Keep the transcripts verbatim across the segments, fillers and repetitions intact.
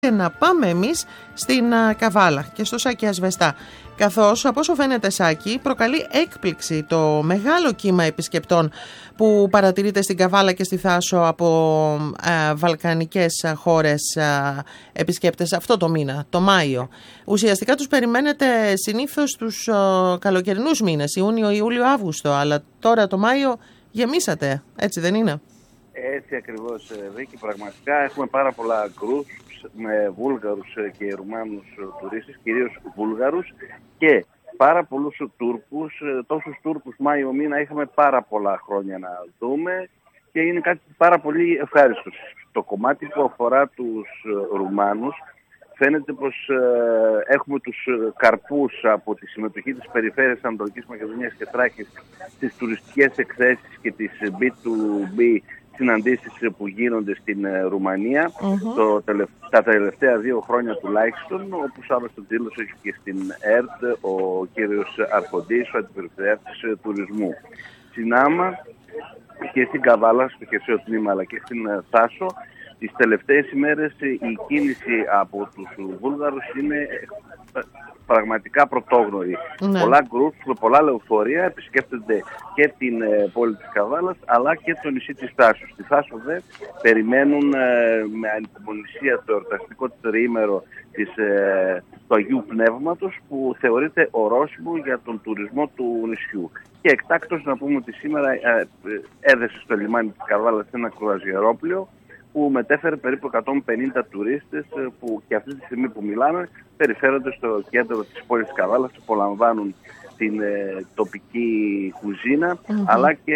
και να πάμε εμείς στην α, Καβάλα και στο Σάκη Ασβεστά. Καθώς, από όσο φαίνεται, Σάκη, προκαλεί έκπληξη το μεγάλο κύμα επισκεπτών που παρατηρείται στην Καβάλα και στη Θάσο από α, βαλκανικές α, χώρες α, επισκέπτες αυτό το μήνα, το Μάιο. Ουσιαστικά τους περιμένετε συνήθως τους α, καλοκαιρινούς μήνες, Ιούνιο, Ιούλιο, Αύγουστο, αλλά τώρα το Μάιο γεμίσατε, έτσι δεν είναι? Έτσι ακριβώς, Βίκη. Πραγματικά έχουμε πάρα πολλά γκρουπ με Βούλγαρους και Ρουμάνους τουρίστες, κυρίως Βούλγαρους, και πάρα πολλούς Τούρκους. Τόσους Τούρκους Μάιο μήνα είχαμε πάρα πολλά χρόνια να δούμε και είναι κάτι πάρα πολύ ευχάριστο. Το κομμάτι που αφορά τους Ρουμάνους, φαίνεται πως ε, έχουμε τους καρπούς από τη συμμετοχή της Περιφέρειας Ανατολικής Μακεδονίας και Θράκης στις τουριστικές εκθέσεις και τις μπι τού μπι συναντήσεις που γίνονται στην ε, Ρουμανία mm-hmm. το, τα τελευταία δύο χρόνια τουλάχιστον, όπως άλλωστε δήλωσε και στην ΕΡΤ ο κύριος Αρχοντής, ο Αντιπεριφερειάρχης ε, Τουρισμού. Στην Άμα και στην Καβάλα, στο χερσαίο τμήμα, αλλά και στην ε, Θάσο, τις τελευταίες ημέρες η κίνηση από τους Βούλγαρους είναι πραγματικά πρωτόγνωρη. Ναι. Πολλά γκρουπ με πολλά λεωφορεία επισκέπτονται και την ε, πόλη της Καβάλας αλλά και το νησί της Θάσου. Στη Θάσου δε περιμένουν ε, με ανυπομονησία το εορταστικό τριήμερο της, ε, του Αγίου Πνεύματος, που θεωρείται ορόσημο για τον τουρισμό του νησιού. Και εκτάκτως να πούμε ότι σήμερα ε, έδεσε στο λιμάνι της Καβάλας ένα κρουαζιερόπλοιο που μετέφερε περίπου εκατόν πενήντα τουρίστες που και αυτή τη στιγμή που μιλάμε περιφέρονται στο κέντρο της πόλης της Καβάλας, απολαμβάνουν την ε, τοπική κουζίνα mm-hmm. αλλά και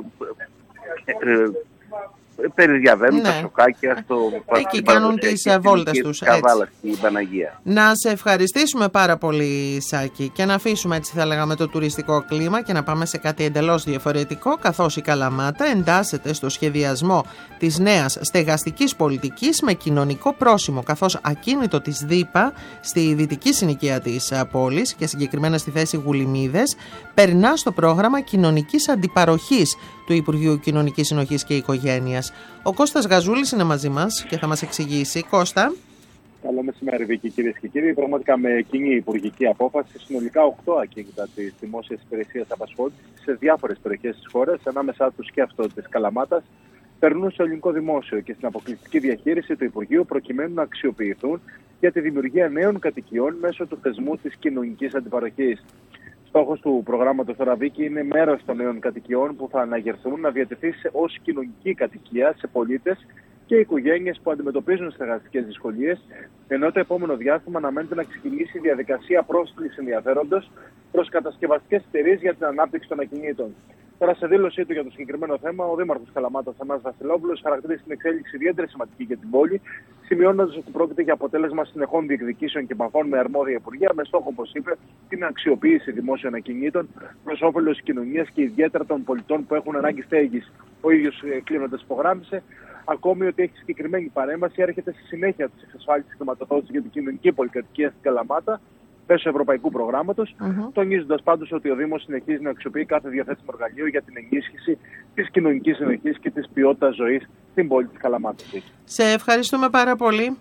ε, ε, περιδιαβαίνουν ναι. τα σοκάκια στο εκεί κάνουν τις βόλτες τους. Καβάλα στην Παναγία. Να σε ευχαριστήσουμε πάρα πολύ, Σάκη, και να αφήσουμε, έτσι θα λέγαμε, το τουριστικό κλίμα και να πάμε σε κάτι εντελώς διαφορετικό, καθώς η Καλαμάτα εντάσσεται στο σχεδιασμό της νέας στεγαστικής πολιτικής με κοινωνικό πρόσημο, καθώς ακίνητο της ΔΥΠΑ στη δυτική συνοικία της πόλης και συγκεκριμένα στη θέση Γουλημίδες περνά στο πρόγραμμα κοινωνικής αντιπαροχής του Υπουργείου Κοινωνικής Συνοχής και Οικογένειας. Ο Κώστας Γαζούλης είναι μαζί μας και θα μας εξηγήσει. Κώστα. Καλό μεσημέρι, Βίκη, κυρίες και κύριοι. Πραγματικά με κοινή υπουργική απόφαση, συνολικά οκτώ ακίνητα της Δημόσιας Υπηρεσίας Απασχόλησης σε διάφορες περιοχές της χώρας, ανάμεσά τους και αυτό της Καλαμάτας, περνούν στο ελληνικό δημόσιο και στην αποκλειστική διαχείριση του Υπουργείου, προκειμένου να αξιοποιηθούν για τη δημιουργία νέων κατοικιών μέσω του θεσμού της κοινωνικής αντιπαροχής. Στόχος του προγράμματος τώρα, Βίκη, είναι μέρος των νέων κατοικιών που θα αναγερθούν να διατεθεί ως κοινωνική κατοικία σε πολίτες και οικογένειες που αντιμετωπίζουν στεγαστικές δυσκολίες, ενώ το επόμενο διάστημα αναμένεται να ξεκινήσει η διαδικασία πρόσκλησης ενδιαφέροντος προς κατασκευαστικές εταιρείες για την ανάπτυξη των ακινήτων. Τώρα, σε δήλωσή του για το συγκεκριμένο θέμα, ο Δήμαρχος Καλαμάτας, Θανάσης Βασιλόπουλος, χαρακτηρίζει την εξέλιξη ιδιαίτερα σημαντική για την πόλη, σημειώνοντας ότι πρόκειται για αποτέλεσμα συνεχών διεκδικήσεων και επαφών με αρμόδια υπουργεία, με στόχο, όπως είπε, την αξιοποίηση δημόσιων ακινήτων προς όφελος της κοινωνίας και ιδιαίτερα των πολιτών που έχουν ανάγκη στέγης. Ο ίδιος, κλείνοντας, υπογράμμισε ακόμη ότι έχει συγκεκριμένη παρέμβαση, έρχεται στη συνέχεια της εξασφάλισης χρηματοδότησης για την κοινωνική πολυκατοικία στην Καλαμάτα μέσω ευρωπαϊκού προγράμματος, mm-hmm. τονίζοντας πάντως ότι ο Δήμος συνεχίζει να αξιοποιεί κάθε διαθέσιμο εργαλείο για την ενίσχυση της κοινωνικής συνοχής και της ποιότητας ζωής στην πόλη της Καλαμάτας. Σε ευχαριστούμε πάρα πολύ.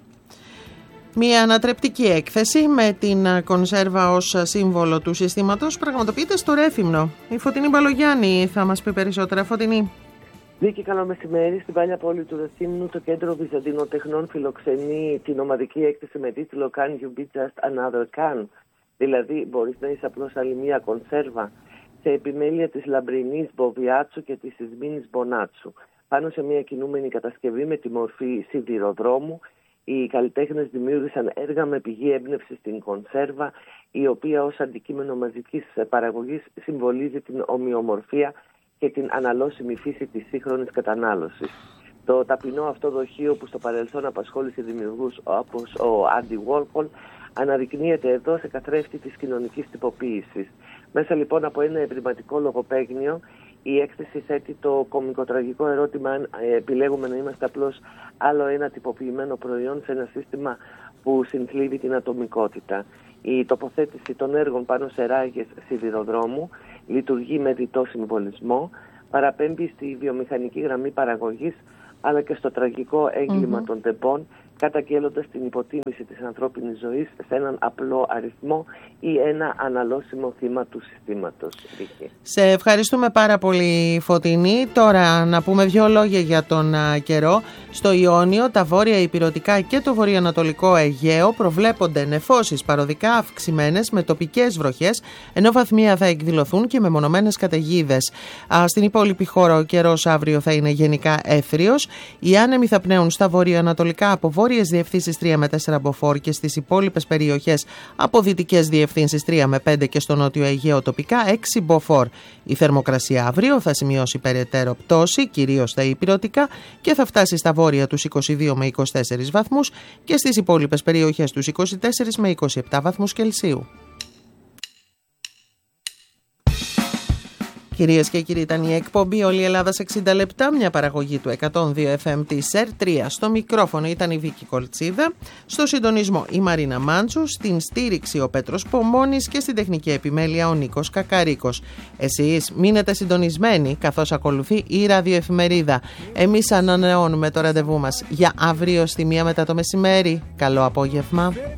Μια ανατρεπτική έκθεση με την κονσέρβα ως σύμβολο του συστήματος πραγματοποιείται στο Ρέθυμνο. Η Φωτεινή Μπαλογιάννη θα μας πει περισσότερα. Φωτεινή. Βίκη, καλό μεσημέρι. Στην παλιά πόλη του Ρεθύμνου, το Κέντρο Βυζαντινών Τεχνών φιλοξενεί την ομαδική έκθεση με τίτλο Can you be just another can? Δηλαδή, μπορείς να είσαι απλώς άλλη μία κονσέρβα, σε επιμέλεια της λαμπρινής Μποβιάτσου και της Ισμήνης Μπονάτσου. Πάνω σε μια κινούμενη κατασκευή με τη μορφή σιδηροδρόμου, οι καλλιτέχνες δημιούργησαν έργα με πηγή έμπνευση στην κονσέρβα, η οποία ως αντικείμενο μαζικής παραγωγής συμβολίζει την ομοιομορφία και την αναλώσιμη φύση της σύγχρονης κατανάλωσης. Το ταπεινό αυτό δοχείο, που στο παρελθόν απασχόλησε δημιουργούς όπως ο Άντι Βόρχολ, αναδεικνύεται εδώ σε καθρέφτη της κοινωνικής τυποποίησης. Μέσα λοιπόν από ένα ευρηματικό λογοπαίγνιο, η έκθεση θέτει το κωμικοτραγικό ερώτημα αν επιλέγουμε να είμαστε απλώς άλλο ένα τυποποιημένο προϊόν σε ένα σύστημα που συνθλίβει την ατομικότητα. Η τοποθέτηση των έργων πάνω σε ράγες σιδηροδρόμου λειτουργεί με διτό συμβολισμό, παραπέμπει στη βιομηχανική γραμμή παραγωγής αλλά και στο τραγικό έγκλημα mm-hmm. των τεμπών, καταγγέλλοντας την υποτίμηση της ανθρώπινης ζωής σε έναν απλό αριθμό ή ένα αναλώσιμο θύμα του συστήματος. Σε ευχαριστούμε πάρα πολύ, Φωτεινή. Τώρα να πούμε δύο λόγια για τον α, καιρό. Στο Ιόνιο, τα βόρεια ηπειρωτικά και το βορειοανατολικό Αιγαίο προβλέπονται νεφώσεις παροδικά αυξημένες με τοπικές βροχές, ενώ βαθμία θα εκδηλωθούν και μεμονωμένες καταιγίδες. Στην υπόλοιπη χώρα ο καιρός αύριο θα είναι γενικά έθριος. Οι άνεμοι θα πνέουν στα βορειοανατολικά από βόρειες διευθύνσεις τρία με τέσσερα μποφόρ και στις υπόλοιπες περιοχές από δυτικές διευθύνσεις τρία με πέντε και στο νότιο Αιγαίο τοπικά έξι μποφόρ. Η θερμοκρασία αύριο θα σημειώσει περαιτέρω πτώση, κυρίως στα ηπειρωτικά, και θα φτάσει στα βόρεια τους είκοσι δύο με είκοσι τέσσερις βαθμούς και στις υπόλοιπες περιοχές τους είκοσι τέσσερα με είκοσι επτά βαθμούς Κελσίου. Κυρίες και κύριοι, ήταν η εκπομπή Όλη η Ελλάδα σε εξήντα λεπτά, μια παραγωγή του εκατόν δύο εφ εμ της ΕΡ τρία. Στο μικρόφωνο ήταν η Βίκη Κολτσίδα, στο συντονισμό η Μαρίνα Μάντσου, στην στήριξη ο Πέτρος Πομώνης και στην τεχνική επιμέλεια ο Νίκος Κακαρίκος. Εσείς μείνετε συντονισμένοι καθώς ακολουθεί η ραδιοεφημερίδα. Εμείς ανανεώνουμε το ραντεβού μας για αύριο στη μία μετά το μεσημέρι. Καλό απόγευμα.